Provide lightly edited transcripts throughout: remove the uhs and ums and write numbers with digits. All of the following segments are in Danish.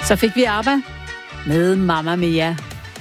Så fik vi ABBA med Mamma Mia.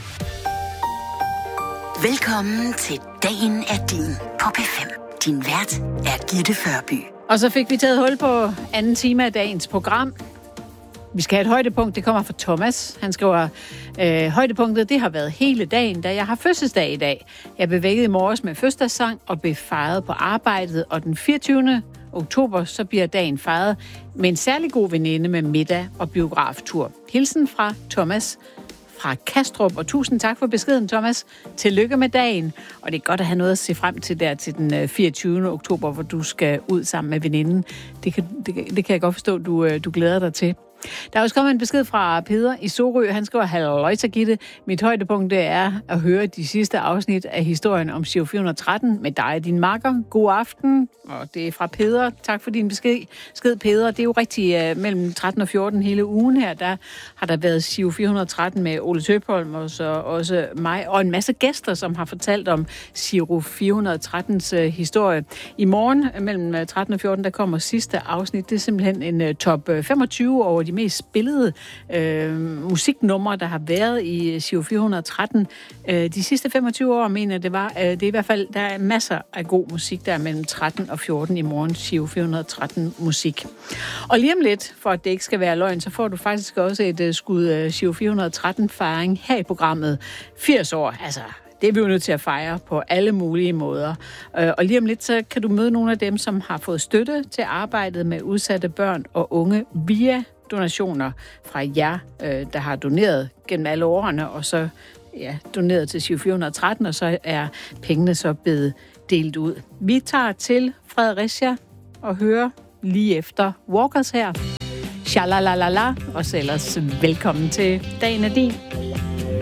Velkommen til Dagen er din på P5. Din vært er Gitte Førby. Og så fik vi taget hul på anden time af dagens program. Vi skal have et højdepunkt, det kommer fra Thomas. Han skriver, højdepunktet, det har været hele dagen, da jeg har fødselsdag i dag. Jeg blev vækket i morges med fødselsdagssang og blev fejret på arbejdet, og den 24. oktober, så bliver dagen fejret med en særlig god veninde med middag og biograftur. Hilsen fra Thomas fra Kastrup, og tusind tak for beskeden, Thomas. Tillykke med dagen, og det er godt at have noget at se frem til der til den 24. oktober, hvor du skal ud sammen med veninden. Det kan jeg godt forstå, du glæder dig til. Der er også kommet en besked fra Peder i Sorø. Han skriver, halløj, Gitte. Mit højdepunkt det er at høre de sidste afsnit af historien om Giro 413 med dig og din makker. God aften. Og det er fra Peder. Tak for din besked, Peder. Det er jo rigtig mellem 13 og 14 hele ugen her. Der har der været Giro 413 med Ole Tøpholm og så også mig og en masse gæster, som har fortalt om Giro 413's historie. I morgen mellem 13 og 14, der kommer sidste afsnit. Det er simpelthen en top 25 over de mest spillede musiknumre, der har været i Giro 413. De sidste 25 år, mener det var, det er i hvert fald, der er masser af god musik, der er mellem 13 og 14 i morgen, Giro 413 musik. Og lige om lidt, for at det ikke skal være løgn, så får du faktisk også et skud Giro 413 fejring her i programmet. 80 år, altså det er vi jo nødt til at fejre på alle mulige måder. Og lige om lidt, så kan du møde nogle af dem, som har fået støtte til arbejdet med udsatte børn og unge via donationer fra jer, der har doneret gennem alle årene, og så doneret til Giro 413, og så er pengene så blevet delt ud. Vi tager til Fredericia og hører lige efter Walkers her. Shalalala, og så ellers velkommen til Dagen er din.